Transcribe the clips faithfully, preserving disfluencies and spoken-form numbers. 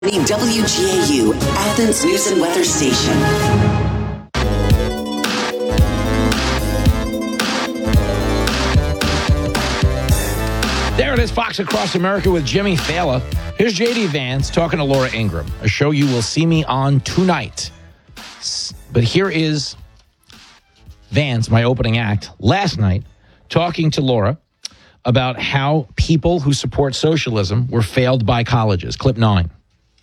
The W G A U Athens News and Weather Station. There it is, Fox Across America with Jimmy Fallon. Here's J D Vance talking to Laura Ingraham, a show you will see me on tonight. But here is Vance, my opening act, last night, talking to Laura about how people who support socialism were failed by colleges. Clip nine.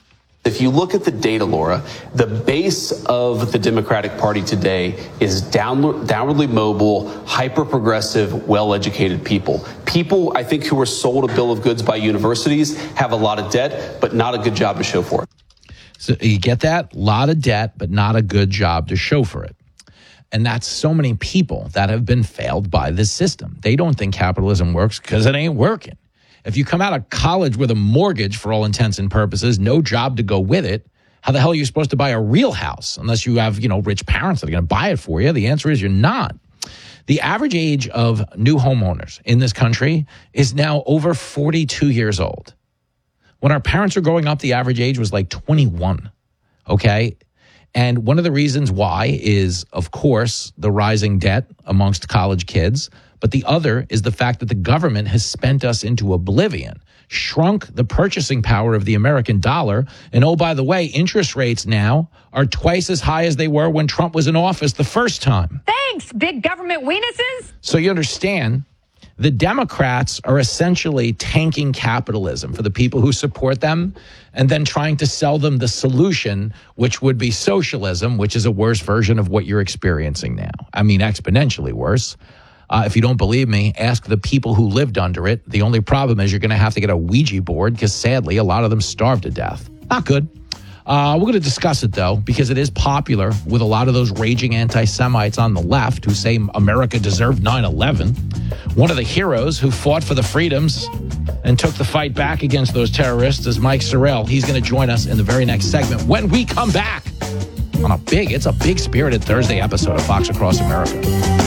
If you look at the data, Laura, the base of the Democratic Party today is downward, downwardly mobile, hyper-progressive, well-educated people. People, I think, who are sold a bill of goods by universities, have a lot of debt, but not a good job to show for it. So you get that? A lot of debt, but not a good job to show for it. And that's so many people that have been failed by this system. They don't think capitalism works because it ain't working. If you come out of college with a mortgage, for all intents and purposes, no job to go with it, how the hell are you supposed to buy a real house unless you have, you know, rich parents that are going to buy it for you? The answer is you're not. The average age of new homeowners in this country is now over forty-two years old. When our parents were growing up, the average age was like twenty-one, okay? And one of the reasons why is, of course, the rising debt amongst college kids. But the other is the fact that the government has spent us into oblivion, shrunk the purchasing power of the American dollar. And oh, by the way, interest rates now are twice as high as they were when Trump was in office the first time. Thanks, big government weenuses. So you understand, the Democrats are essentially tanking capitalism for the people who support them and then trying to sell them the solution, which would be socialism, which is a worse version of what you're experiencing now. I mean, exponentially worse. Uh, if you don't believe me, ask the people who lived under it. The only problem is you're going to have to get a Ouija board because sadly, a lot of them starved to death. Not good. Uh, we're going to discuss it, though, because it is popular with a lot of those raging anti-Semites on the left who say America deserved nine eleven. One of the heroes who fought for the freedoms and took the fight back against those terrorists is Mike Sorrell. He's going to join us in the very next segment when we come back on a big, it's a big spirited Thursday episode of Fox Across America.